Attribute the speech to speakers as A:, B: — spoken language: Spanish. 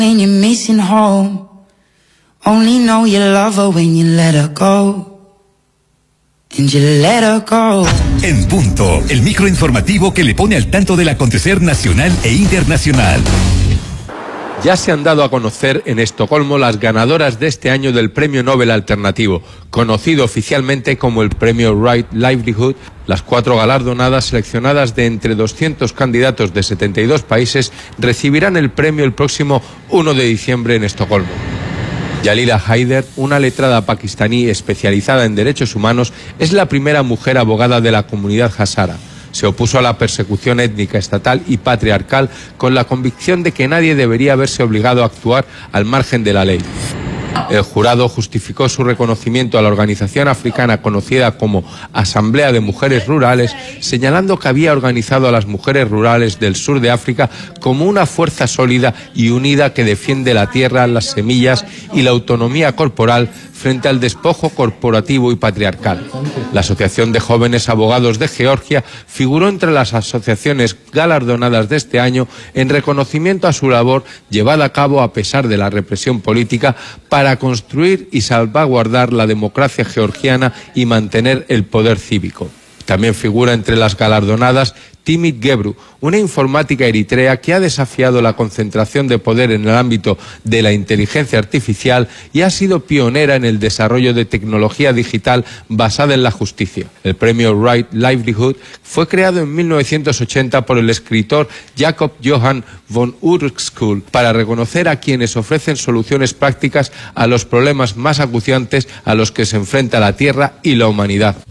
A: When you're missing home, only know you love her when you let her go. And you let her go.
B: En punto, el microinformativo que le pone al tanto del acontecer nacional e internacional.
C: Ya se han dado a conocer en Estocolmo las ganadoras de este año del Premio Nobel Alternativo, conocido oficialmente como el Premio Right Livelihood. Las 4 galardonadas, seleccionadas de entre 200 candidatos de 72 países, recibirán el premio el próximo 1 de diciembre en Estocolmo. Jalila Haider, una letrada pakistaní especializada en derechos humanos, es la primera mujer abogada de la comunidad hazara. Se opuso a la persecución étnica, estatal y patriarcal con la convicción de que nadie debería verse obligado a actuar al margen de la ley. El jurado justificó su reconocimiento a la organización africana conocida como Asamblea de Mujeres Rurales, señalando que había organizado a las mujeres rurales del sur de África como una fuerza sólida y unida que defiende la tierra, las semillas y la autonomía corporal frente al despojo corporativo y patriarcal. La Asociación de Jóvenes Abogados de Georgia figuró entre las asociaciones galardonadas de este año en reconocimiento a su labor llevada a cabo a pesar de la represión política para construir y salvaguardar la democracia georgiana y mantener el poder cívico. También figura entre las galardonadas Timit Gebru, una informática eritrea que ha desafiado la concentración de poder en el ámbito de la inteligencia artificial y ha sido pionera en el desarrollo de tecnología digital basada en la justicia. El premio Right Livelihood fue creado en 1980 por el escritor Jacob Johann von Uexküll para reconocer a quienes ofrecen soluciones prácticas a los problemas más acuciantes a los que se enfrenta la Tierra y la humanidad.